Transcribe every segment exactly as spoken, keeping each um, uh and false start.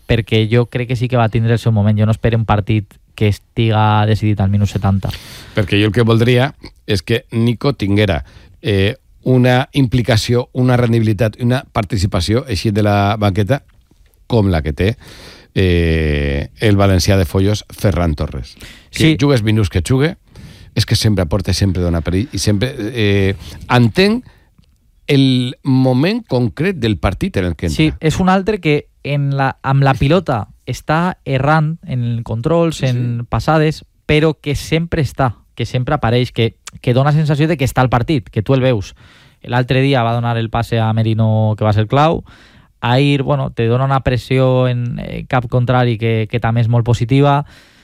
perquè jo crec que sí que va tindre el seu moment. Jo no espero un partit que estiga decidit al minut setanta. Perquè jo el que voldria és que Nico tinguera eh, una implicació, una rendibilitat, una participació així de la banqueta com la que té eh, el valencià de Follos, Ferran Torres. Que Sí. jugues minuts que jugue, és que sempre aporta, sempre dona perill i sempre eh, entenc el moment concret del partit en el que entra. Sí, és un altre que en la, amb la pilota està errant en controls, en sí. passades, però que sempre està, que sempre apareix, que, que dona sensació de que està al partit, que tu el veus. L'altre dia va donar el passe a Merino, que va ser clau. Ahir, bueno, te dona una pressió en cap contrari que, que també és molt positiva.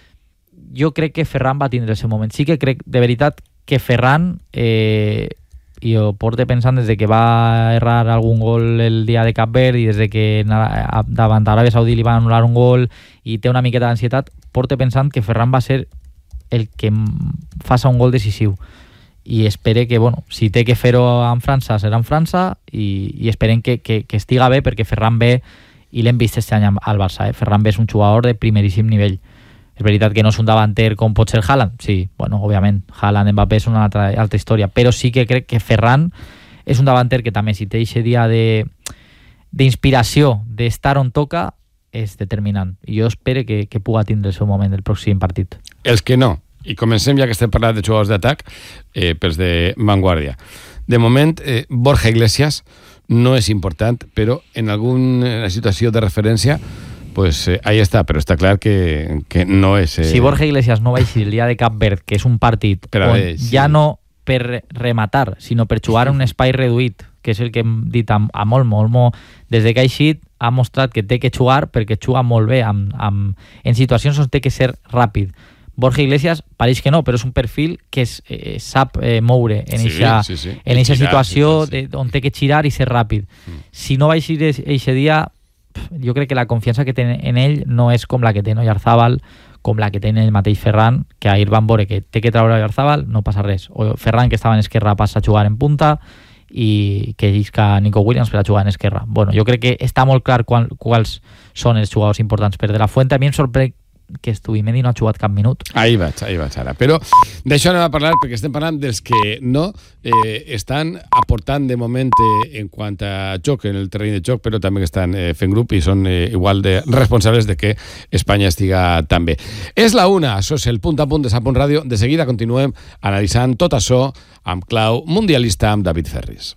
Jo crec que Ferran va tindre el seu moment. Sí que crec, de veritat, que Ferran... Eh, i ho porto pensant des de que va errar algun gol el dia de Cap Verd i des de que davant d'Aràbia Saudí li va anul·lar un gol i té una miqueta d'ansietat, porto pensant que Ferran va ser el que faça un gol decisiu i espere que, bueno, si té que fer-ho en França, serà en França i, i esperem que, que, que estiga bé, perquè Ferran ve, i l'hem vist este any al Barça, eh? Ferran ve és un jugador de primeríssim nivell. És veritat que no és un davanter com pot ser Haaland, sí, bueno, òbviament, Haaland, Mbappé és una altra, altra història, però sí que crec que Ferran és un davanter que també, si té aquest dia de d'inspiració, d'estar on toca, és determinant. I jo espero que, que puga tindre el seu moment del pròxim partit. Els que no, i comencem ja que estem parlant de jugadors d'atac, eh, pels de vanguardia. De moment, eh, Borja Iglesias no és important, però en alguna situació de referència pues eh, ahí està, però està clar que, que no és... Eh... Si Borja Iglesias no va així el dia de Cap Verd, que és un partit però, on eh, sí. ja no per rematar, sinó per jugar en un espai reduït, que és el que hem dit a, a molt, molt, molt, des de que ha eixit ha mostrat que té que jugar perquè juga molt bé amb, amb, en situacions on té que ser ràpid. Borja Iglesias pareix que no, però és un perfil que es, eh, sap eh, moure en eixa sí, sí, sí. en eixa situació sí, sí. De, on té que girar i ser ràpid. Mm. Si no va eixir eixe dia, jo crec que la confiança que té en ell no és com la que té Oyarzábal, com la que té en el mateix Ferran, que ahir van veure que té que treure Oyarzábal, no passa res. O Ferran, que estava en esquerra, passa a jugar en punta, i que llisca Nico Williams per a jugar en esquerra. Bueno, jo crec que està molt clar qual, quals són els jugadors importants per De La Fuente. A mi em sorprèn que Estupimendi no ha jugat cap minut. Ahí vaig, ahí vaig ara. Però d'això anem a parlar perquè estem parlant dels que no eh, estan aportant de moment eh, en quant a joc, en el terreny de joc, però també que estan eh, fent grup i són eh, igual de responsables de que Espanya estiga tan bé. És la una, això és el punt a punt de Sapunt Ràdio. De seguida continuem analitzant tot això amb clau mundialista amb David Ferris.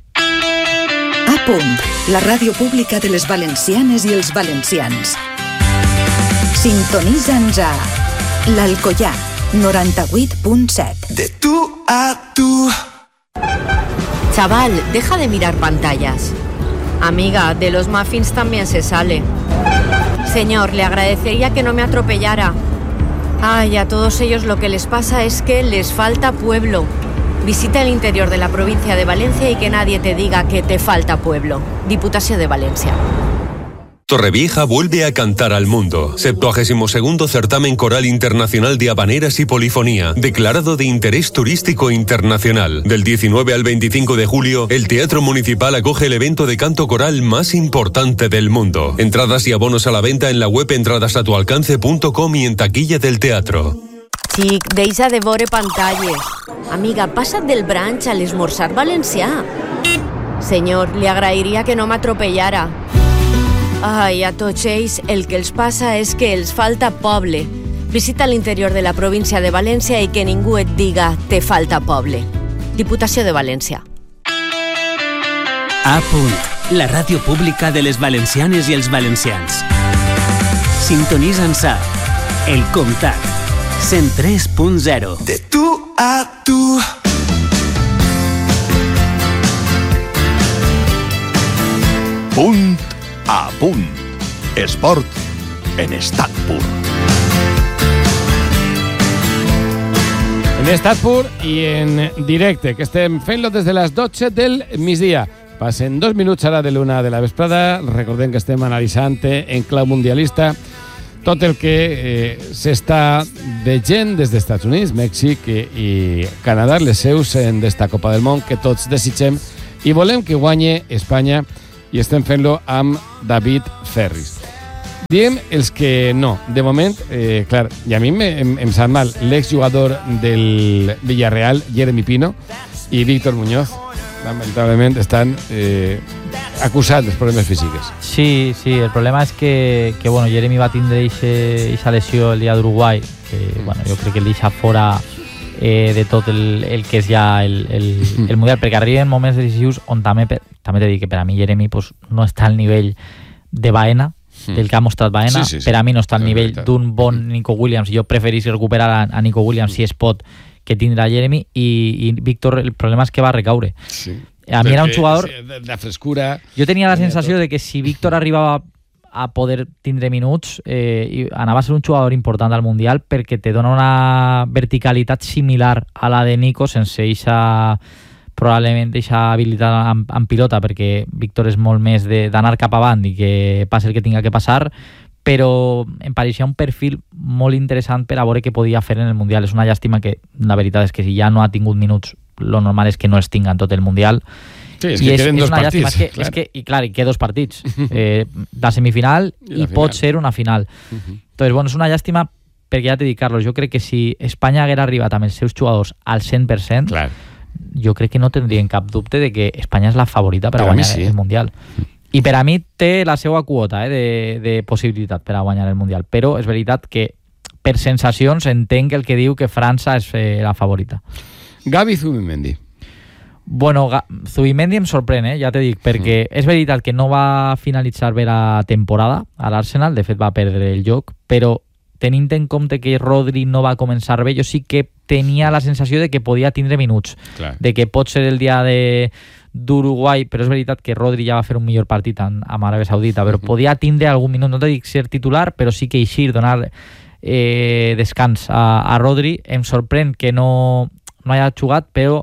A punt, la ràdio pública de les valencianes i els valencians. Sintonitza'ns a l'Alcoià, noranta-vuit punt set. De tú a tú. Chaval, deja de mirar pantallas. Amiga, de los muffins también se sale. Señor, le agradecería que no me atropellara. Ay, a todos ellos lo que les pasa es que les falta pueblo. Visita el interior de la provincia de Valencia y que nadie te diga que te falta pueblo. Diputación de Valencia. Torrevieja vuelve a cantar al mundo. septuagésimo segundo Certamen Coral Internacional de Habaneras y Polifonía, declarado de interés turístico internacional. Del diecinueve al veinticinco de julio, el Teatro Municipal acoge el evento de canto coral más importante del mundo. Entradas y abonos a la venta en la web entradas a tu alcance punto com y en taquilla del teatro. Xic, deixa de veure pantalles. Amiga, passa't del brunch a l'esmorzar valencià. Senyor, li agrairia que no m'atropellara. Ai, a tots ells el que els passa és que els falta poble. Visita l'interior de la província de València i que ningú et diga te falta poble. Diputació de València. A punt, la ràdio pública de les valencianes i els valencians. Sintonitza'ns a El Comtat, cent tres punt zero. De tú a tú. Punt a punt. Esport en estat pur. En estat pur i en directe, que estem fent-lo des de les dotze del migdia. Passen dos minuts ara de l'una de la vesprada. Recordem que estem analitzant en clau mundialista tot el que eh, s'està veient des dels Estats Units, Mèxic i, i Canadà, les seus en d'esta Copa del Món que tots desitgem i volem que guanye Espanya, i estem fent-lo amb David Ferris. Diem els que no. De moment, eh, clar, i a mi em, em, em sap mal l'exjugador del Villarreal, Jeremy Pino, i Víctor Muñoz, lamentablement estan eh, acusats dels problemes físics. Sí, sí, el problema és que, que bueno, Jeremy va tindre aquesta lesió el dia d'Uruguai, que bueno, jo crec que el deixa fora eh, de tot el, el que és ja el, el, el Mundial, perquè arriben moments decisius on també, també t'he dit que per a mi Jeremy pues, no està al nivell de Baena, del que ha mostrat Baena, sí, sí, sí. Per a mi no està al nivell d'un bon Nico Williams, jo preferís recuperar a, a Nico Williams si es pot que tindrà Jeremy, i, i Víctor, el problema és que va recaure. Sí. A mi era un jugador... La frescura... Jo tenia la sensació de que si Víctor arribava a poder tindre minuts, eh, anava a ser un jugador important al Mundial perquè te dona una verticalitat similar a la de Nico, sense eixa, probablement eixa habilitat amb, amb pilota, perquè Víctor és molt més d'anar cap avant i que passi el que tinga que passar, però em pareixia un perfil molt interessant per a veure què podia fer en el Mundial. És una llàstima que la veritat és que si ja no ha tingut minuts, lo normal és que no els tinga en tot el Mundial. Sí, és que I queden és, dos és una partits. Llàstima, és que, clar. És que, I clar, i queda dos partits. Eh, la semifinal i, i pot ser una final. Uh-huh. Entonces, bueno, és una llàstima perquè ja t'he dit, Carlos, jo crec que si Espanya haguera arribat amb els seus jugadors al cent per cent, clar. Jo crec que no tindrien cap dubte de que Espanya és la favorita per, per a guanyar sí. el Mundial. I per a mi té la seva quota eh, de, de possibilitat per a guanyar el Mundial, però és veritat que per sensacions entenc el que diu que França és eh, la favorita. Gavi Zubimendi. Bueno, Zubimendi em sorprèn, eh, ja t'he dit, perquè mm. és veritat que no va finalitzar bé la temporada a l'Arsenal, de fet va perdre el joc, però tenint en compte que Rodri no va començar bé, jo sí que tenia la sensació de que podia tindre minuts, Clar. de que pot ser el dia de d'Uruguai, però és veritat que Rodri ja va fer un millor partit amb, amb Aràbia Saudita, però uh-huh. podia tindre algun minut, no t'he dit ser titular, però sí que eixir, donar eh, descans a, a Rodri. Em sorprèn que no, no hagi jugat, però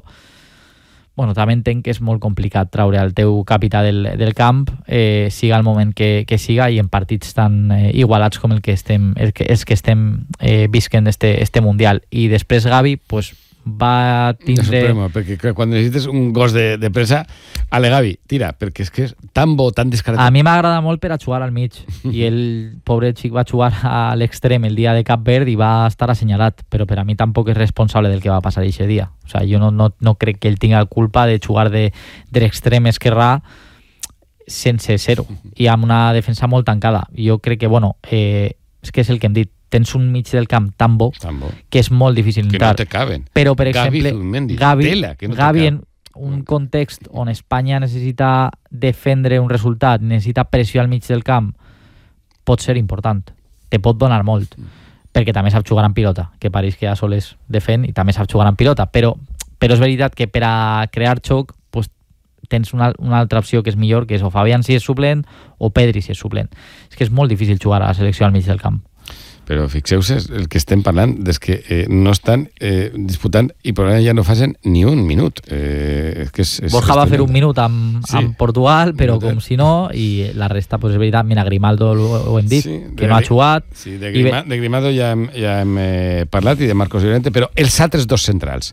bueno, també entenc que és molt complicat traure el teu capità del, del camp, eh, siga el moment que, que siga, i en partits tan eh, igualats com el que estem, el que, els que estem eh, visquent este, este Mundial. I després Gavi, pues, va tindre... Supremo, perquè quan necessites un gos de, de pressa, ale Gavi, tira, perquè és que és tan bo, tan descarat. A mi m'agrada molt per a jugar al mig, i el pobre xic va jugar a l'extrem el dia de Cap Verd i va estar assenyalat, però per a mi tampoc és responsable del que va passar aquest dia. O sea, jo no, no, no crec que ell tinga culpa de jugar de, de l'extrem esquerrà sense zero, i amb una defensa molt tancada. Jo crec que, bueno, eh, és que és el que hem dit, tens un mig del camp tan bo, tan bo. que és molt difícil que entrar. No te caben. Però, per exemple, Gavi, Gavi, tela, que no Gavi en un context on Espanya necessita defendre un resultat, necessita pressió al mig del camp, pot ser important. Te pot donar molt. Perquè també sap jugar en pilota, que pareix que ja sols defèn i també sap jugar en pilota. Però, però és veritat que per a crear xoc pues, tens una, una altra opció que és millor, que és o Fabián si és suplent o Pedri si és suplent. És que és molt difícil jugar a la selecció al mig del camp. Però fixeu-se el que estem parlant és que eh, no estan eh, disputant i probablement ja no facin ni un minut. Eh, que és, és Borja va fer un minut amb, sí. amb Portugal, però com si no, i la resta, pues, és veritat, mira, Grimaldo ho hem dit, sí, que no ha jugat. Sí, de, Grima, de Grimaldo ja hem, ja hem eh, parlat, i de Marcos Llorente, però els altres dos centrals,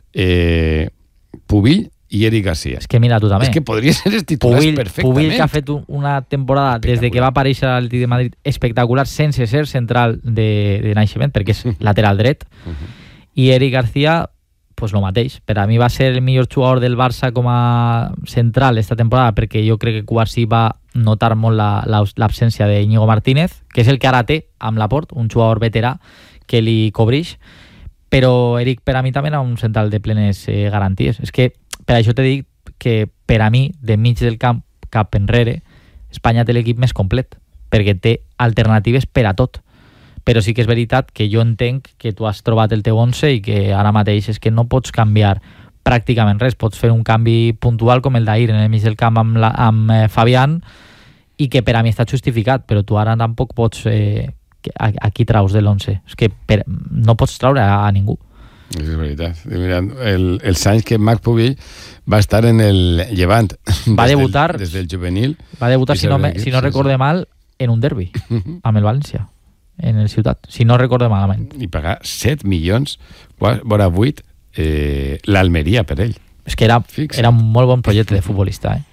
eh, Pubill i Eric García. És que mira tu també. És que podria ser els titulars Pubill, perfectament. Pubill, que ha fet una temporada des de que va aparèixer al Atlètic de Madrid espectacular, sense ser central de, de naixement, perquè és lateral dret. Uh-huh. I Eric García, pues lo mateix. Per a mi va ser el millor jugador del Barça com a central esta temporada, perquè jo crec que Cubarsí va notar molt la, la, l'absència de Íñigo Martínez, que és el que ara té amb Laporte, un jugador veterà que li cobreix. Però Eric per a mi també era un central de plenes eh, garanties. És que per això t'he dit que per a mi, de mig del camp cap enrere, Espanya té l'equip més complet, perquè té alternatives per a tot. Però sí que és veritat que jo entenc que tu has trobat el teu once i que ara mateix és que no pots canviar pràcticament res. Pots fer un canvi puntual com el d'ahir en el mig del camp amb, la, amb eh, Fabián, i que per a mi està justificat, però tu ara tampoc pots... Eh, a, a qui traus de l'once? És que per, no pots traure a, a ningú. És veritat. Mira, el, els anys que Marc Pubill va estar en el Llevant, va des debutar del, des del juvenil, va debutar, si no, me, si no recorde mal, en un derbi amb el València, en el Ciutat, si no recorde malament, i pagar set milions, vora vuit, eh, l'Almeria per ell. És que era, era un molt bon projecte de futbolista, eh?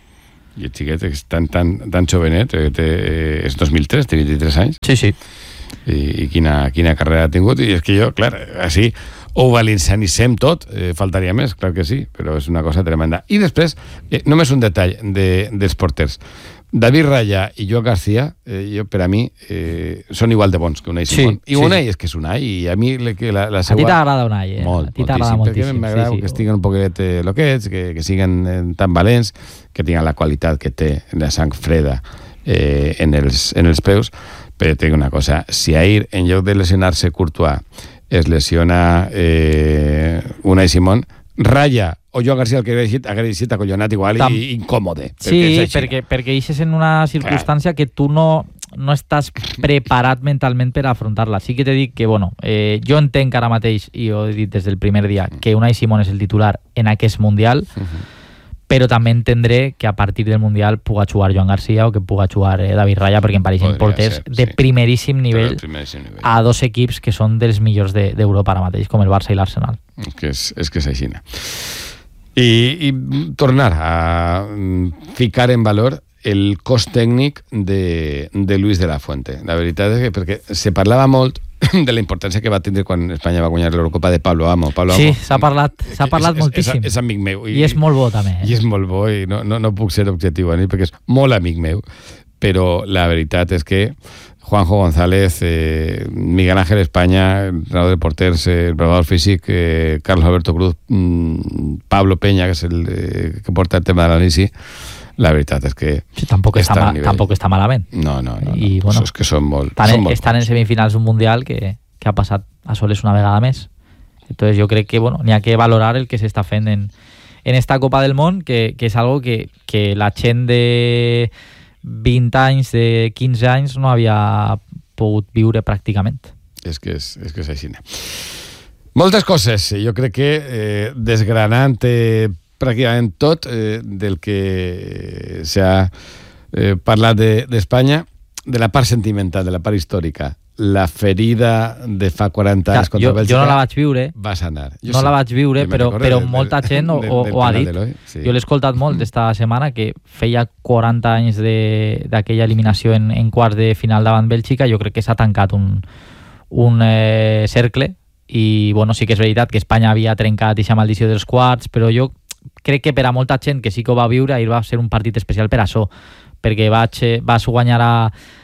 I el xiquet és tan, tan, tan jovenet, eh, té, eh, és dos mil tres, té vint-i-tres anys. Sí, sí. I, i quina, quina carrera ha tingut. I és que jo, clar, així ho valencianicem tot, eh, faltaria més, clar que sí, però és una cosa tremenda. I després, eh, només un detall de, dels porters. David Raya i Joan García, eh, jo, per a mi, eh, són igual de bons que Unai Simón. Sí, I Unai sí. és que és Unai, i a mi la, la, la seua... A ti t'agrada Unai, eh? Molt, a ti t'agrada moltíssim. Perquè m'agrada sí, sí. que estiguen un poquet eh, loquets, que, que siguen eh, tan valents, que tinguin la qualitat que té la sang freda eh, en, els, en els peus. Però tinc una cosa, si ahir, en lloc de lesionar-se Courtois, es lesiona eh, Unai Simón, Raya o Joan García, el que hagués sigut acollonat igual Tam... i incòmode. Sí, perquè, perquè eixes en una circumstància que tu no, no estàs preparat mentalment per afrontar-la. Sí que t'he dit que, bueno, eh, jo entenc ara mateix, i ho he dit des del primer dia, que Unai Simón és el titular en aquest Mundial, uh-huh. però també entendré que a partir del Mundial puga jugar Joan García o que puga jugar eh, David Raya, perquè em pareixen Podria porters ser, de sí. primeríssim nivell, primeríssim nivell a dos equips que són dels millors d'Europa de, ara mateix, com el Barça i l'Arsenal. Que és, és que és així. I, i tornar a ficar en valor el cos tècnic de, de Luis de la Fuente. La veritat és que perquè se parlava molt de la importància que va tindre quan Espanya va guanyar l'Eurocopa de Pablo Amo. Pablo sí, Amo, s'ha parlat, s'ha parlat és, moltíssim. És, és amic meu. I, I és molt bo, també. Eh? I és molt bo, i no, no, no puc ser objectiu a mi, perquè és molt amic meu. Però la veritat és que Juanjo González, eh, Miguel Ángel España, el entrenador de porters, eh, el preparador físic, eh, Carlos Alberto Cruz, mmm, Pablo Peña, que és el eh, que porta el tema de l'anàlisi, la veritat és que sí, tampoc, està mal, tampoc està malament. No, no, no. I, no. Bueno, és que són molt, estan, són molt estan en semifinals d'un Mundial que, que ha passat a soles una vegada més. Entonces jo crec que bueno, n'hi ha que valorar el que s'està fent en, en esta Copa del Món, que, que és algo que, que la gent de vint anys, de quinze anys, no havia pogut viure pràcticament. És que és, és, que és així. Moltes coses, jo crec que eh, desgranant eh, pràcticament tot eh, del que s'ha eh, parlat d'Espanya, de, de la part sentimental, de la part històrica. La ferida de fa quaranta anys contra jo, Bèlgica jo no la vaig viure, va sanar. Jo no sí, la vaig viure, però, però del, molta gent del, ho, del, ho ha dit. Sí. Jo l'he escoltat molt esta setmana, que feia quaranta anys d'aquella eliminació en, en quarts de final davant Bèlgica. Jo crec que s'ha tancat un, un eh, cercle, i bueno, sí que és veritat que Espanya havia trencat aquesta maldició dels quarts, però jo crec que per a molta gent que sí que ho va viure, ahir va ser un partit especial per això, perquè vaig, vas guanyar a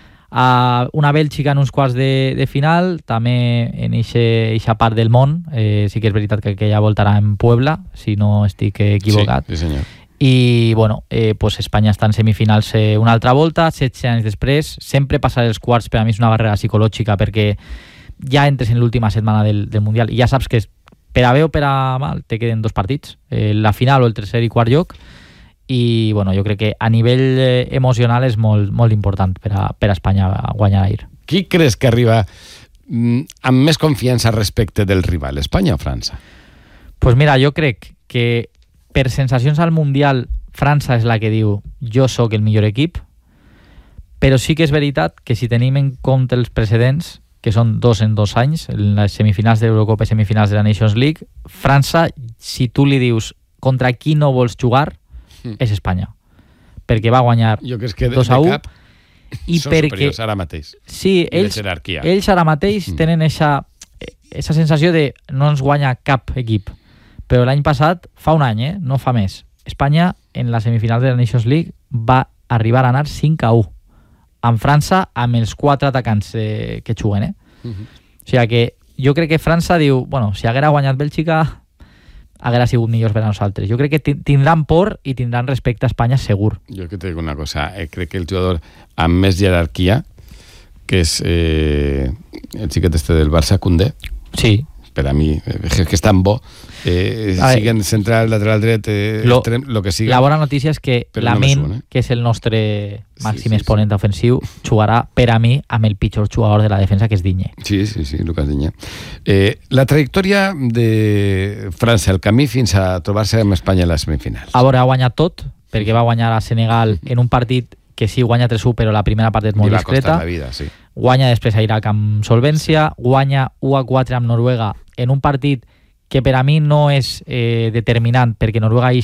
a una Bèlgica en uns quarts de, de final, també en eixa part del món, eh, sí que és veritat que aquella volta era en Puebla, si no estic equivocat. Sí, sí senyor. I, bueno, eh, pues Espanya està en semifinals eh, una altra volta, setze anys després. Sempre passar els quarts per a mi és una barrera psicològica, perquè ja entres en l'última setmana del, del Mundial i ja saps que per a bé o per a mal te queden dos partits, eh, la final o el tercer i quart lloc. I bueno, jo crec que a nivell eh, emocional és molt, molt important per a, per a Espanya guanyar ahir. Qui creus que arriba mm, amb més confiança respecte del rival, Espanya o França? Pues mira, jo crec que per sensacions al Mundial França és la que diu jo sóc el millor equip, però sí que és veritat que si tenim en compte els precedents, que són dos en dos anys, en les semifinals de l'Eurocopa i semifinals de la Nations League, França, si tu li dius contra qui no vols jugar, és Espanya, perquè va guanyar jo crec que de, dos a u de cap i són perquè superiors ara mateix. Sí, ells, ells ara mateix mm. tenen esa, esa sensació de no ens guanya cap equip, però l'any passat, fa un any, eh? no fa més, Espanya en la semifinal de la Nations League va arribar a anar cinc a u amb França, amb els quatre atacants eh, que juguen, eh? Mm-hmm. O sigui que jo crec que França diu, bueno, si haguera guanyat Bèlgica haguera sigut millors per a nosaltres. Jo crec que tindran por i tindran respecte a Espanya segur. Jo que te dic una cosa, eh, crec que el jugador amb més jerarquia, que és eh, el xiquet este del Barça, Koundé, sí. per a mi, eh, que és tan bo, eh, siguen central, lateral dret, eh, lo, extrem, lo que siga. La bona notícia és que Lamine, no eh? que és el nostre màxim sí, sí, exponent sí. ofensiu, jugarà per a mi amb el pitjor jugador de la defensa, que és Digne. Sí, sí, sí, Lucas Digne. Eh, la trajectòria de França, el camí fins a trobar-se amb Espanya en la semifinal. A veure, ha guanyat tot, perquè va guanyar a Senegal en un partit que sí, guanya tres a u, però la primera part és molt I va discreta. La vida, sí. Guanya després a Iraq amb solvència, sí. guanya u a quatre amb Noruega en un partit que per a mi no és eh, determinant, perquè Noruega ix amb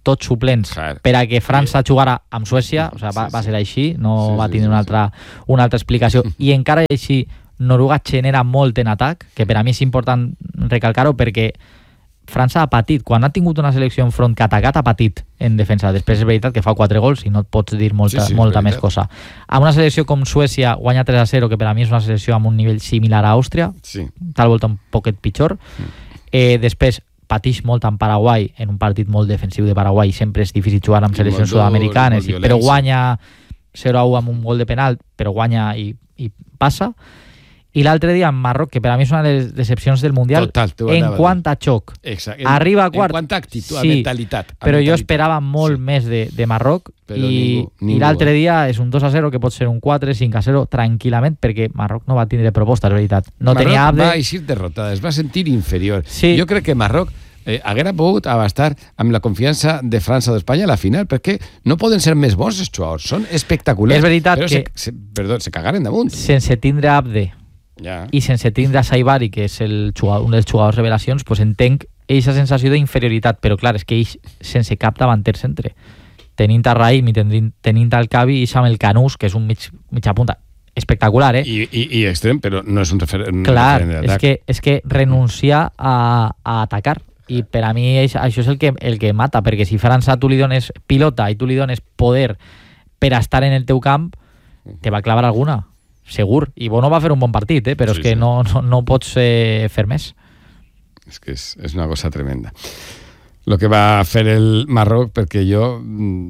tots suplents Clar. per a que França jugara amb Suècia, o sigui, va, Sí, va sí. ser així, no Sí, va sí, tindre sí, una, sí. altra, una altra explicació. I encara així, Noruega genera molt en atac, que per a mi és important recalcar-ho perquè França ha patit, quan ha tingut una selecció enfront que ha atacat, ha patit en defensa. Després és veritat que fa quatre gols i no et pots dir molta, Sí, sí, és molta veritat. més cosa. Amb una selecció com Suècia guanya tres a zero, que per a mi és una selecció amb un nivell similar a Àustria, Sí. tal volta un poquet pitjor. Eh, després patix molt amb Paraguai, en un partit molt defensiu de Paraguai, sempre és difícil jugar amb I seleccions molt dur, sud-americanes, molt i- però violència. guanya zero a u amb un gol de penal, però guanya i, i passa. I l'altre dia amb Marroc, que per a mi és una de les decepcions del Mundial, Total, t'ho en anava a dir. quant a xoc, Exacte. En- arriba a quart. En quant a actitud, a Sí, mentalitat. a però jo mentalitat. esperava molt Sí. més de, de Marroc, Però i, ningú, i ningú, l'altre eh? dia és un dos a zero que pot ser un quatre, cinc a zero tranquil·lament, perquè Marroc no va tindre proposta, és veritat. No Marroc tenia Abde. va eixir derrotada, es va sentir inferior. Sí. Jo crec que Marroc eh, haguera pogut abastar amb la confiança de França o d'Espanya a la final, perquè no poden ser més bons els jugadors, són espectaculars. És veritat però que- Se, se, perdó, se cagaren damunt. Sense tindre Abde Ja. i sense tindre Saibari, que és el jugador, un dels jugadors revelacions, pues entenc aquesta sensació d'inferioritat, però clar, és que ells sense cap davanter centre, tenint a Raïm i tenint, tenint al Cavi i amb el Canús, que és un mig, mitja punta espectacular, eh? I, i, i extrem, però no és un referent Clar, referent és d'atac. que, és que renunciar a, a atacar, i per a mi és, això és el que, el que mata, perquè si França tu li dones pilota i tu li dones poder per a estar en el teu camp, te va clavar alguna, segur. I Bono va fer un bon partit, eh? Però Sí, és que sí. no, no, no pots eh, fer més. És que és, és una cosa tremenda. El que va fer el Marroc, perquè jo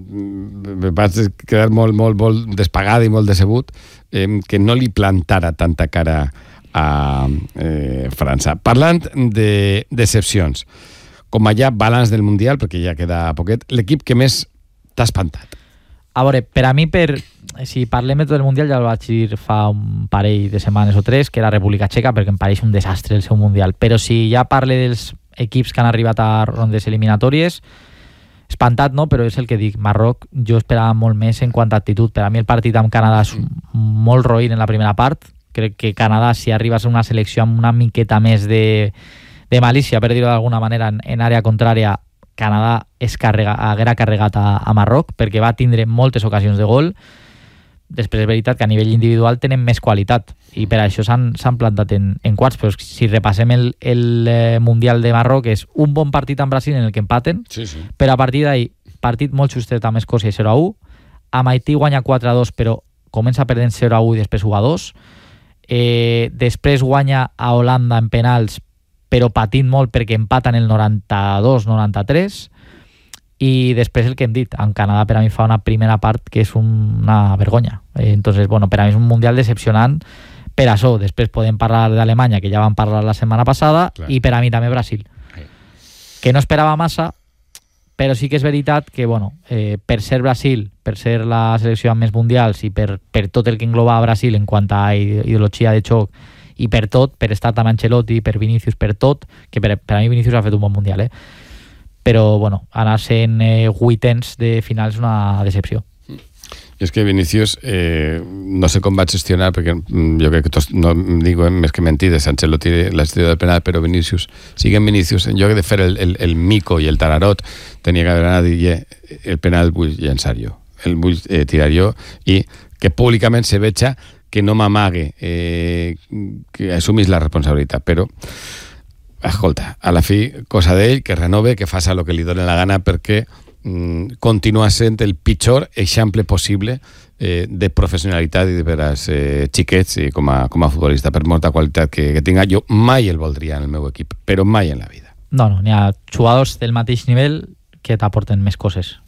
mm, me vaig quedar molt, molt, molt despagat i molt decebut, eh, que no li plantara tanta cara a eh, França. Parlant de decepcions, com allà balanç del Mundial, perquè ja queda poquet, l'equip que més t'ha espantat. A veure, per a mi, per, si parlem de tot el Mundial, ja el vaig dir fa un parell de setmanes o tres, que era República Txeca, perquè em pareix un desastre el seu Mundial. Però si ja parle dels equips que han arribat a rondes eliminatòries, espantat no, però és el que dic, Marroc jo esperava molt més en quant a actitud. Per a mi el partit amb Canadà és molt roïn en la primera part. Crec que Canadà, si arriba a ser una selecció amb una miqueta més de, de malícia, per dir-ho d'alguna manera, en, en àrea contrària, Canadà es carrega, haguera carregat a, a Marroc, perquè va tindre moltes ocasions de gol. Després és veritat que a nivell individual tenen més qualitat i per això s'han s'han plantat en, en quarts, però si repassem el, el eh, Mundial de Marroc, és un bon partit amb Brasil en el que empaten, Sí, sí. però a partir d'ahí, partit molt justet amb Escòcia zero a u, amb Haití guanya quatre a dos, però comença perdent zero a u i després u a dos, eh, després guanya a Holanda en penals, però patint molt perquè empaten el noranta-dos noranta-tres, i després el que hem dit, en Canadà per a mi fa una primera part que és una vergonya. Eh, entonces, bueno, per a mi és un Mundial decepcionant per això. Després podem parlar d'Alemanya, que ja vam parlar la setmana passada, Clar. i per a mi també Brasil, que no esperava massa, però sí que és veritat que, bueno, eh, per ser Brasil, per ser la selecció amb més mundials i per, per tot el que engloba a Brasil en quant a ideologia de xoc i per tot, per estar amb Ancelotti, per Vinícius, per tot, que per, per a mi Vinícius ha fet un bon mundial, eh? Però, bueno, anar-se en eh, vuitens de final és una decepció. I és que Vinícius, eh, no sé com va gestionar, perquè mm, jo crec que tots, no dic més que mentides, Ancelotti la gestió del penal, però Vinícius, siguen Vinícius, en lloc de fer el, el, el mico i el tararot, tenia que haver anat i dir, eh, el penal vull llançar jo, el vull eh, tirar jo, i que públicament se veja que no m'amague, eh, que assumís la responsabilitat, però escolta, a la fi, cosa d'ell, que renove, que faça el que li doni la gana, perquè mm, continua sent el pitjor exemple possible eh, de professionalitat i de per als eh, xiquets i com a, com a futbolista, per molta qualitat que, que tinga. Jo mai el voldria en el meu equip, però mai en la vida. No, no, n'hi ha jugadors del mateix nivell que t'aporten més coses.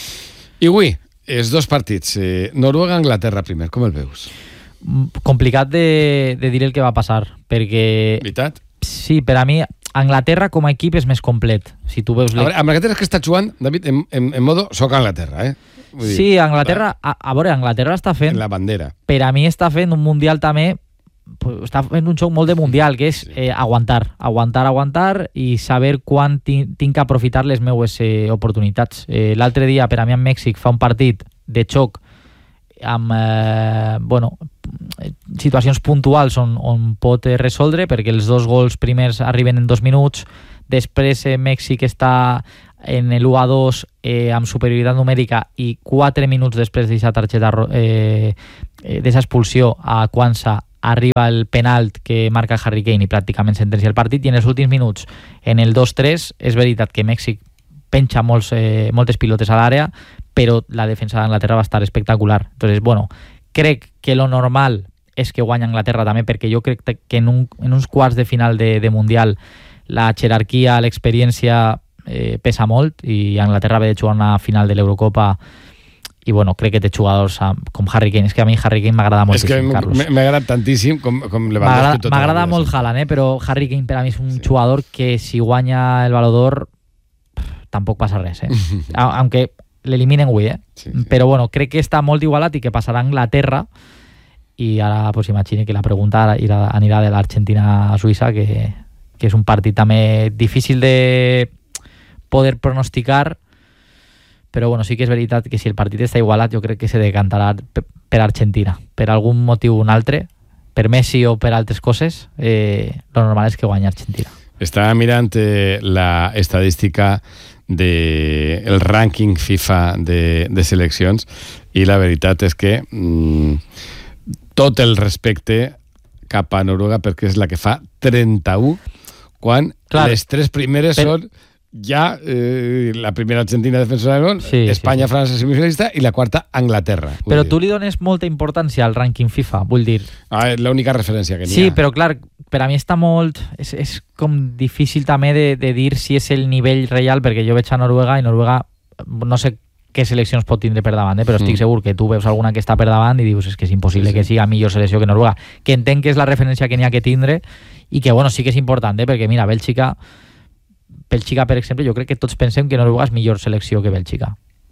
I avui, els dos partits, eh, Noruega-Anglaterra primer, com el veus? Complicat de, de dir el que va passar, perquè... Veritat? Sí, per a mi, Anglaterra com a equip és més complet. Si tu veus... A veure, Anglaterra és que està jugant, David, en, en, en modo soc Anglaterra, eh? Vull dir, Sí, Anglaterra, a, a veure, Anglaterra està fent, en la bandera. per a mi està fent un mundial també, pues, està fent un xoc molt de mundial, que és eh, aguantar, aguantar, aguantar i saber quan tinc, tinc que aprofitar les meues eh, oportunitats. Eh, L'altre dia, per a mi, en Mèxic, fa un partit de xoc amb eh, bueno, situacions puntuals on, on pot resoldre, perquè els dos gols primers arriben en dos minuts, després eh, Mèxic està en el u a dos eh, amb superioritat numèrica i quatre minuts després d'aquesta targeta eh, d'aquesta expulsió a Kwanza arriba el penalt que marca Harry Kane i pràcticament sentencia el partit, i en els últims minuts en el dos tres és veritat que Mèxic penja molts, eh, moltes pilotes a l'àrea, però la defensa d'Anglaterra va estar espectacular. Entonces, bueno, crec que lo normal és que guanya Anglaterra també, perquè jo crec que en, un, en uns quarts de final de, de Mundial la jerarquia, l'experiència eh, pesa molt, i Anglaterra ve de jugar una final de l'Eurocopa i bueno, crec que té jugadors com Harry Kane. És que a mi Harry Kane m'agrada moltíssim, Carlos. És que m'agrada tantíssim com, com Lewandowski. M'agrada molt Haaland, eh? Però Harry Kane per a mi és un sí. jugador que si guanya el Balló d'Or tampoc passa res, eh? Aunque l'eliminen avui, eh? Sí, sí. Però bueno, crec que està molt igualat i que passarà a Anglaterra, i ara pues, imagini que la pregunta irà, anirà de l'Argentina a Suïssa, que, que és un partit també difícil de poder pronosticar, però bueno, sí que és veritat que si el partit està igualat jo crec que se decantarà per Argentina, per algun motiu o un altre, per Messi o per altres coses, eh, lo normal és que guanyi Argentina. Estava mirant eh, la estadística del de rànquing FIFA de, de seleccions, i la veritat és que mmm, tot el respecte cap a Noruega, perquè és la que fa trenta-u, quan Clar, les tres primeres però... són ja eh, la primera Argentina defensora del món, sí, Espanya, sí, sí. França semifinalista, i la quarta Anglaterra. Però dir. Tu li dones molta importància al rànquing FIFA, vull dir. Ah, és l'única referència que n'hi sí, ha. Sí, però clar, per a mi està molt... És, és com difícil també de, de dir si és el nivell real, perquè jo veig a Noruega, i Noruega no sé què seleccions pot tindre per davant, eh? Però estic mm. segur que tu veus alguna que està per davant i dius és que és impossible sí, sí. que siga millor selecció que Noruega, que entenc que és la referència que n'hi ha que tindre, i que bueno, sí que és important, eh? Perquè mira, Bèlgica Bèlgica, per exemple, jo crec que tots pensem que Noruega és millor selecció que Bèlgica,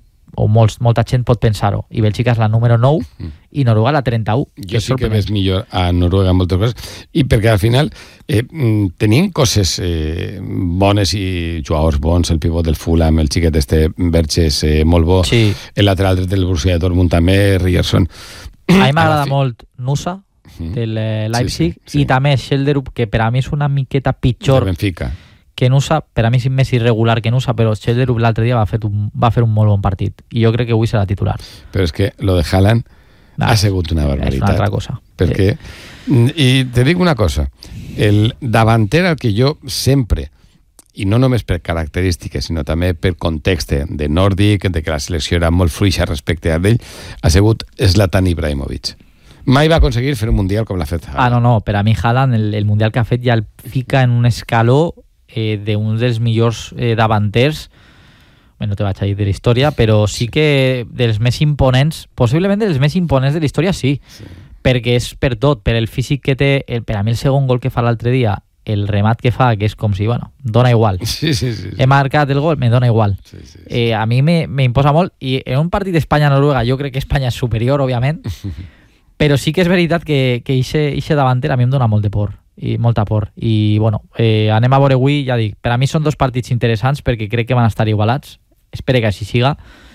o molts, molta gent pot pensar-ho, i Bèlgica és la número nou mm. i Noruega la trenta-u. Jo sí que ves millor a Noruega en moltes coses, i perquè al final eh, tenien coses eh, bones i jugadors bons, el pivot del Fulham, el xiquet este Verges, eh, molt bo, sí. El lateral dret del Borussia Dortmund també, Ryerson. A mi m'agrada fi... molt Nusa, del eh, Leipzig, sí, sí, sí. I també Schelderup, que per a mi és una miqueta pitjor de Benfica. Que Nusa, per a mi és més irregular que Nusa, però Schelderup l'altre dia va fer, un, va fer un molt bon partit, i jo crec que avui serà titular. Però és que lo de Haaland no, ha sigut una barbaritat. És una altra cosa. Perquè, i te dic una cosa, el davanter al que jo sempre, i no només per característiques, sinó també per context de nòrdic, de que la selecció era molt fluixa respecte a ell, ha sigut Zlatan Ibrahimovic. Mai va aconseguir fer un mundial com l'ha fet Haaland. Ah, no, no, per a mi Haaland, el, el mundial que ha fet ja el fica en un escaló Eh, d'un dels millors eh, davanters, bé, no te vaig a dir de la història, però sí que dels més imponents, possiblement dels més imponents de la història, sí, sí. Perquè és per tot, per el físic que té, el, per a mi el segon gol que fa l'altre dia, el remat que fa, que és com si, bueno, dona igual. Sí, sí, sí, sí. He marcat el gol, me dona igual. Sí, sí, sí. Eh, a mi me, me imposa molt, i en un partit Espanya-Noruega jo crec que Espanya és superior, òbviament, però sí que és veritat que, que ixe, ixe davanter a mi em dona molt de por. I molta por, i bueno, eh, anem a veure avui, ja dic, per a mi són dos partits interessants perquè crec que van estar igualats, espero que així siga,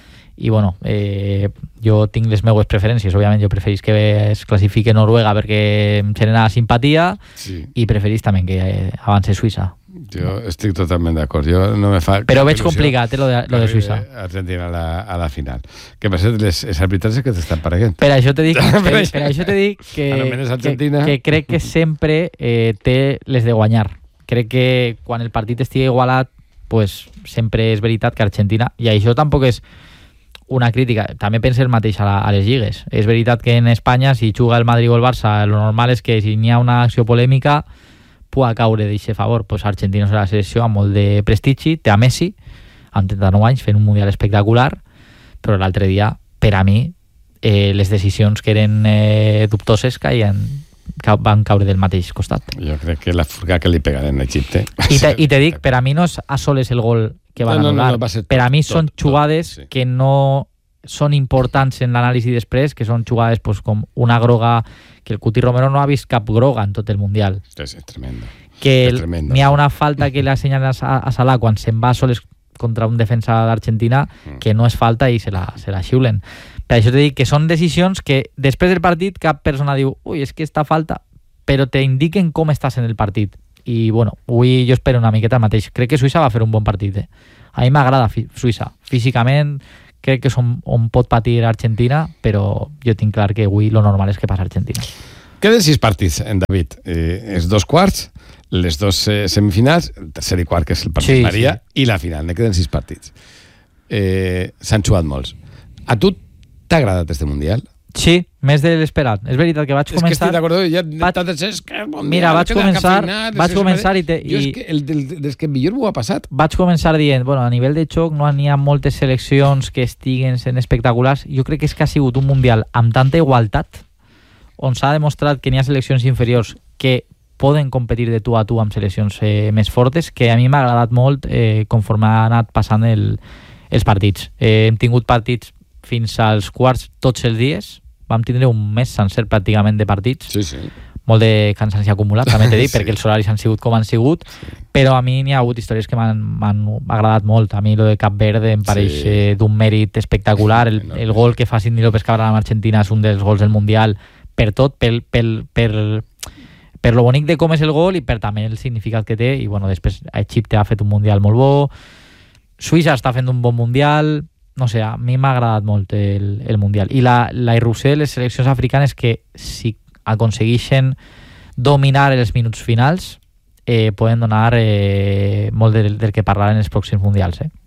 i bueno, eh, jo tinc les meues preferències, òbviament jo preferís que es classifique Noruega perquè em genera simpatia, sí. I preferís també que eh, avance Suïssa. Jo estic totalment d'acord. Jo no me fa... Però veig complicat, eh, lo de, lo de Suïssa. Argentina a la, a la final. Que per cert, les, les arbitratges que t'estan pareguent. Per això te dic, per, per això te dic que, que, que crec que sempre eh, té les de guanyar. Crec que quan el partit estigui igualat, pues, sempre és veritat que Argentina, i això tampoc és una crítica, també pensa el mateix a, la, a les lligues. És veritat que en Espanya, si juga el Madrid o el Barça, lo normal és que si n'hi ha una acció polèmica pugui caure d'aquest favor, pues Argentina serà la selecció amb molt de prestigi, té a Messi amb trenta-nou anys fent un mundial espectacular, però l'altre dia per a mi eh, les decisions que eren eh, dubtoses caien, van caure del mateix costat. Jo crec que la furga que li pegaren a Egipte i te, i te dic, per a mi no és a soles el gol que van no, anul·lar, no, no, no, per a mi tot, són jugades tot, sí. Que no són importants en l'anàlisi després, que són jugades pues, com una groga, que el Cuti Romero no ha vist cap groga en tot el Mundial. És, és tremendo. Que n'hi ha una falta que le assenyala a, a Salah quan se'n va soles contra un defensa d'Argentina, mm. que no és falta i se la, se la xiulen. Per això t'he dit que són decisions que després del partit cap persona diu ui, és que esta falta, però te indiquen com estàs en el partit. I bueno, avui jo espero una miqueta el mateix. Crec que Suïssa va fer un bon partit, eh? a mi m'agrada Suïssa. Físicament crec que és on, on pot patir Argentina, però jo tinc clar que avui lo normal és que passa Argentina. Queden sis partits, en David. Eh, els dos quarts, les dos eh, semifinals, el tercer i quart, que és el partit sí, Maria, sí. i la final. Ne queden sis partits. Eh, S'han jugat molts. A tu t'ha agradat este Mundial? Sí, més de l'esperat. És veritat que vaig començar... És que estic d'acord, ja vaig... és que mundial, Mira, vaig començar, vaig començar i... Te, jo és que el, el, el que millor m'ho ha passat. Vaig començar dient, bueno, a nivell de xoc no n'hi ha moltes seleccions que estiguen sent espectaculars. Jo crec que és que ha sigut un Mundial amb tanta igualtat, on s'ha demostrat que n'hi ha seleccions inferiors que poden competir de tu a tu amb seleccions eh, més fortes, que a mi m'ha agradat molt eh, conforme ha anat passant el, els partits. Eh, hem tingut partits fins als quarts tots els dies, vam tindre un mes sencer pràcticament de partits, sí, sí. molt de cansanci acumulat, també t'he dit, sí. perquè els horaris han sigut com han sigut, sí. Però a mi n'hi ha hagut històries que m'han agradat molt. A mi lo de Cap Verde em pareix sí. eh, d'un mèrit espectacular. El, el gol que fa Sidney López Cabral amb Argentina és un dels gols del Mundial, per tot, per, per, per, per lo bonic de com és el gol i per també el significat que té. I bueno, després Egipte ha fet un Mundial molt bo, Suïssa està fent un bon Mundial. No sé, a mi m'ha agradat molt el, el Mundial. I la, la irrupció de les seleccions africanes que si aconsegueixen dominar els minuts finals eh, poden donar eh, molt del, del que parlar en els pròxims Mundials. Eh?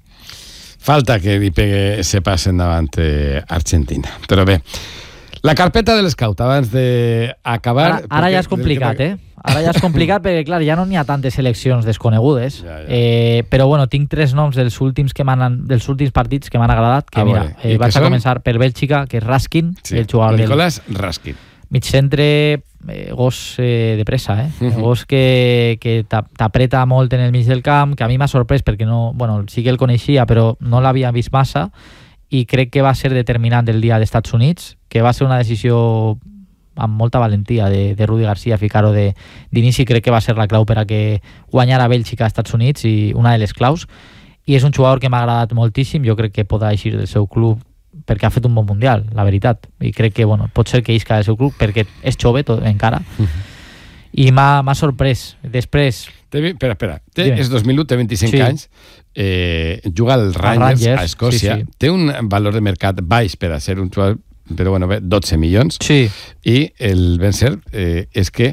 Falta que li pegue ese pas endavant eh, Argentina. Però bé, la carpeta de l'escout abans d'acabar... Ara, ara ja és complicat, eh? Ara ja és complicat perquè, clar, ja no n'hi ha tantes seleccions desconegudes. Ja, ja. Eh, però, bueno, tinc tres noms dels últims, que dels últims partits que m'han agradat, que, ah, mira, eh, vaig a començar per Bèlgica, que és Raskin, sí, el jugador Nicolás del... Raskin. Mig centre, eh, gos eh, de pressa, eh? Uh -huh. Gos que, que t'apreta molt en el mig del camp, que a mi m'ha sorprès perquè no, bueno, sí que el coneixia, però no l'havia vist massa, i crec que va ser determinant el dia dels Estats Units, que va ser una decisió amb molta valentia de, de Rudi Garcia ficar-ho d'inici. Crec que va ser la clau per a que guanyara Bèlgica als Estats Units, i una de les claus, i és un jugador que m'ha agradat moltíssim. Jo crec que pot eixir del seu club perquè ha fet un bon Mundial, la veritat, i crec que bueno, pot ser que isca del seu club perquè és jove tot, encara, uh -huh. i m'ha sorprès. Després té, espera, espera, té, és dos mil u, té vint-i-cinc sí. anys, eh, juga al Rangers, Rangers a Escòcia, sí, sí. Té un valor de mercat baix per a ser un jugador, però bueno, bé, dotze milions, sí. I el ben cert eh, és que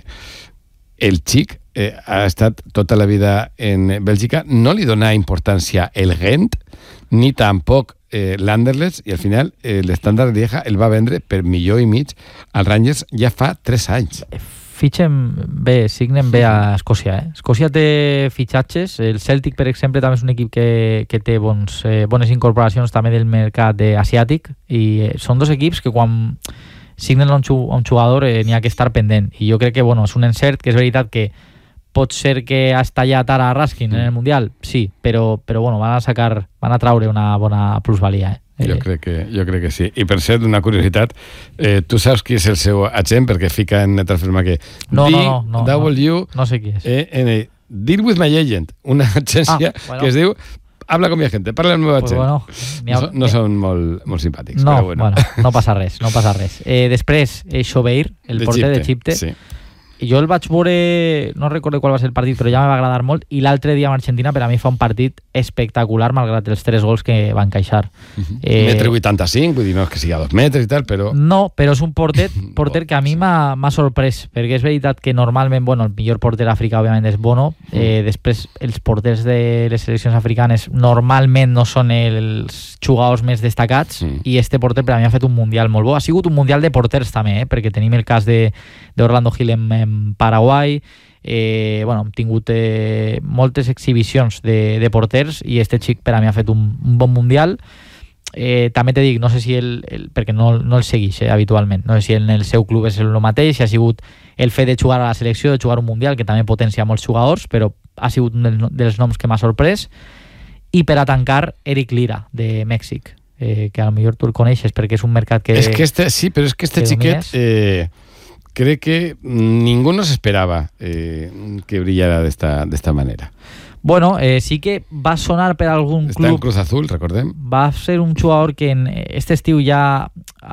el xic eh, ha estat tota la vida en Bèlgica, no li dona importància el Gent, ni tampoc eh, l'Anderlecht, i al final eh, l'Standard Lieja el va vendre per milió i mig al Rangers ja fa tres anys. Fitxen bé, signen bé a Escòcia. Eh? Escòcia té fitxatges. El Celtic, per exemple, també és un equip que, que té bons, eh, bones incorporacions també del mercat asiàtic, i eh, són dos equips que quan signen un, un jugador eh, n'hi ha que estar pendent, i jo crec que bueno, és un encert, que és veritat que pot ser que ha estallat ara Raskin en el Mundial, sí, però, però bueno, van a sacar, van a traure una bona plusvalia. Eh? Jo crec que, jo crec que sí. I per cert, una curiositat, eh, tu saps qui és el seu agent? Perquè fica en Transferma que no, no, no, no, W, no, no sé qui és. Eh, en Deal with my agent, una agència ah, bueno. que es diu Habla con mi agente, parla amb el meu agent. Pues bueno, ha, no, no són molt, molt simpàtics. No, però bueno. bueno, no passa res, no passa res. Eh, després, eh, Chobeir, el porter d'Egipte, sí. Jo el vaig veure, no recordo qual va ser el partit, però ja me va agradar molt, i l'altre dia amb Argentina per a mi fa un partit espectacular, malgrat els tres gols que van encaixar. Uh-huh. eh, Metre vuitanta-cinc, vull dir, no és que sigui a dos metres i tal, però... No, però és un porter, porter que a mi m'ha sorprès, perquè és veritat que normalment, bueno, el millor porter africà òbviament és Bono, eh, després els porters de les seleccions africanes normalment no són els jugadors més destacats, mm. i este porter per a mi ha fet un Mundial molt bo. Ha sigut un Mundial de porters també, eh, perquè tenim el cas de d'Orlando Gil en, en Paraguai, eh, bueno, hem tingut eh, moltes exhibicions de, de porters, i este xic per a mi ha fet un, un bon Mundial. Eh, també te dic, no sé si el, el perquè no, no el segueix eh, habitualment, no sé si en el seu club és el mateix, si ha sigut el fet de jugar a la selecció, de jugar un Mundial, que també potencia molts jugadors, però ha sigut un dels noms que m'ha sorprès. I per a tancar, Eric Lira, de Mèxic, eh, que a lo millor tu el coneixes perquè és un mercat que... És que este, sí, però és que este xiquet... Eh... crec que ningú no s'esperava eh, que brillara d'esta d'esta manera. Bueno, eh, sí que va sonar per algun Està club. Està en Cruz Azul, recordem. Va ser un jugador que en este estiu ja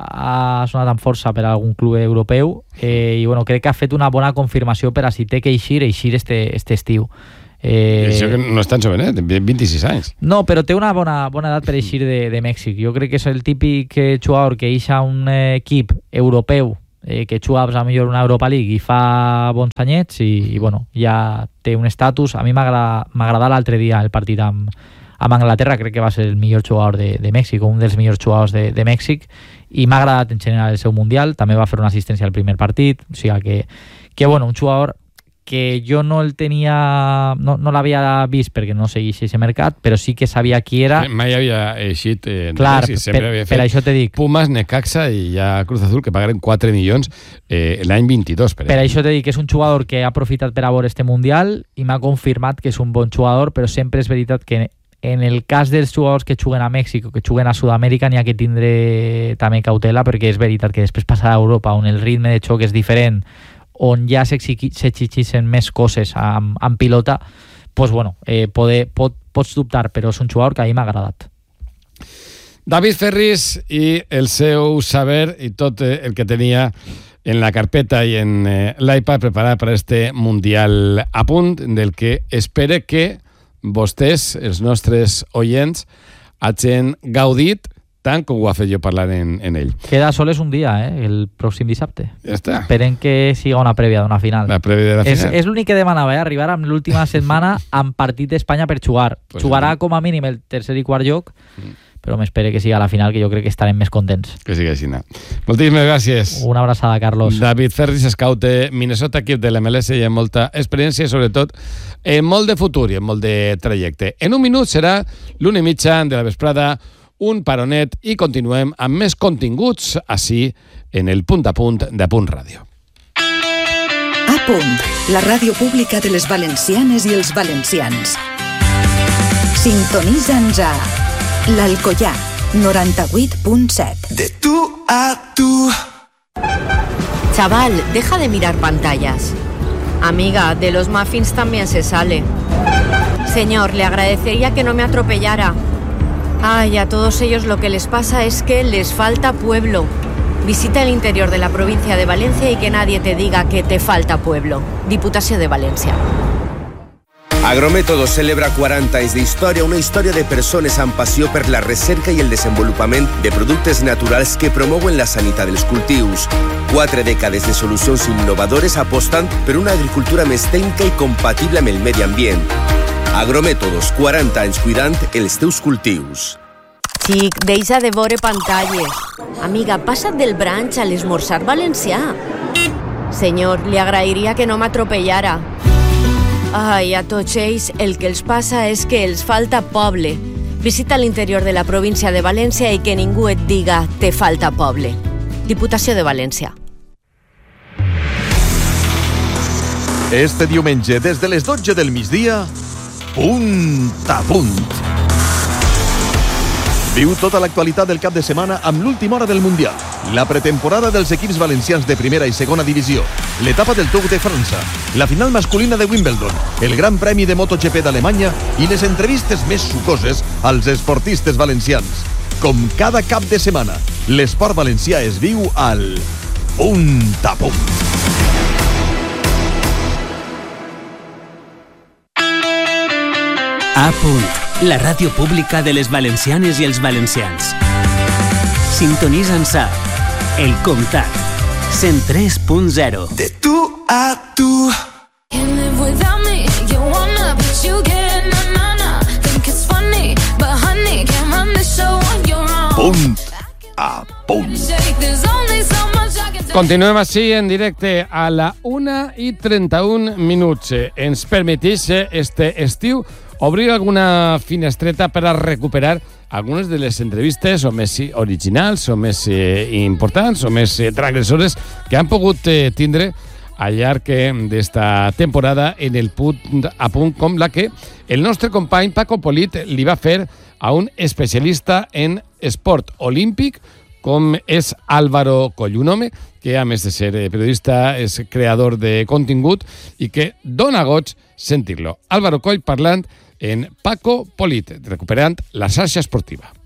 ha sonat amb força per algun club europeu, eh, i bueno, crec que ha fet una bona confirmació per a si té que eixir, eixir este, este estiu. Eh, Això que no és tan jovenet, vint-i-sis anys. No, però té una bona, bona edat per eixir de, de Mèxic. Jo crec que és el típic jugador que eixa un equip europeu eh, que juga a millor una Europa League i fa bons anyets i, i bueno, ja té un estatus. A mi m'agrada l'altre dia el partit amb, amb Anglaterra, crec que va ser el millor jugador de, de Mèxic, un dels millors jugadors de, de Mèxic, i m'ha agradat en general el seu Mundial. També va fer una assistència al primer partit, o sigui que, que bueno, un jugador que jo no el tenia, no, no l'havia vist perquè no seguís aquest mercat, però sí que sabia qui era. Mai havia eixit eh, clar, per, havia per això te dic. Pumas, Necaxa i ja Cruz Azul, que pagaren quatre milions eh, l'any vint-i-dos. Per, per això te dic que és un jugador que ha aprofitat per a veure este Mundial i m'ha confirmat que és un bon jugador, però sempre és veritat que en el cas dels jugadors que juguen a Mèxic o que juguen a Sud-amèrica n'hi ha que tindre també cautela, perquè és veritat que després passar a Europa on el ritme de xoc és diferent, on ja s'exigeixen més coses amb, amb pilota, pues bueno, eh, poder, pot, pots dubtar, però és un jugador que a mi m'ha agradat. David Ferris i el seu saber i tot el que tenia en la carpeta i en eh, l'iPad preparat per a este Mundial a punt, del que espere que vostès, els nostres oients, hagin gaudit tant com ho ha fet jo parlant en, en ell. Queda sols un dia, eh? El pròxim dissabte. Ja està. Esperem que siga una prèvia d'una final. La prèvia de la és, final. És l'únic que demanava, eh? Arribar amb l'última setmana amb partit d'Espanya per jugar. Pues Jugarà sí. com a mínim el tercer i quart lloc, mm. però m'espere que siga la final, que jo crec que estarem més contents. Que sigui així. Moltíssimes gràcies. Una abraçada, Carlos. David Ferris, scout de Minnesota, equip de l'M L S, i amb molta experiència, sobretot en molt de futur i en molt de trajecte. En un minut serà l'una i mitja de la vesprada, un paronet, i continuem amb més continguts ací en el Punt a Punt de Punt Ràdio. A Punt, la ràdio pública de les valencianes i els valencians. Sintonitza'ns a l'Alcoià, noranta-vuit punt set. De tú a tú. Chaval, deja de mirar pantallas. Amiga, de los muffins también se sale. Señor, le agradecería que no me atropellara. Ay, a todos ellos lo que les pasa es que les falta pueblo. Visita el interior de la provincia de Valencia y que nadie te diga que te falta pueblo. Diputació de València. Agrométodos celebra quaranta anys d'història, una història de persones amb passió per la recerca i el desenvolupament de productes naturals que promouen la sanitat dels cultius. Quatre dècades de solucions innovadores apostant per una agricultura més tècnica i compatible amb el medi ambient. Agrométodos, quaranta anys cuidant els teus cultius. Xic, deixa de veure pantalles. Amiga, passa't del brunch a l'esmorzar valencià. Senyor, li agrairia que no m'atropellara. Ai, a tots ells el que els passa és que els falta poble. Visita l'interior de la província de València i que ningú et diga te falta poble. Diputació de València. Este diumenge, des de les dotze del migdia, Punt a Punt. Viu tota l'actualitat del cap de setmana amb l'última hora del Mundial, la pretemporada dels equips valencians de primera i segona divisió, l'etapa del Tour de França, la final masculina de Wimbledon, el Gran Premi de MotoGP d'Alemanya i les entrevistes més sucoses als esportistes valencians. Com cada cap de setmana, l'esport valencià es viu al Punt a Punt. A Punt, la ràdio pública de les valencianes i els valencians. Sintonitza'ns a El Comtat, cent tres punt zero. De tú a tú. Punt a Punt. Continuem així en directe a la una i trenta-un minuts. Ens permetís este estiu obrir alguna finestreta per a recuperar algunes de les entrevistes o més originals, o més eh, importants, o més eh, transgressores que han pogut eh, tindre al llarg d'esta temporada en el Punt a Punt, com la que el nostre company Paco Polit li va fer a un especialista en esport olímpic, com és Álvaro Coll, un home que, a més de ser periodista, és creador de contingut i que dona goig sentir-lo. Álvaro Coll parlant en Paco Polit, recuperant la xarxa esportiva.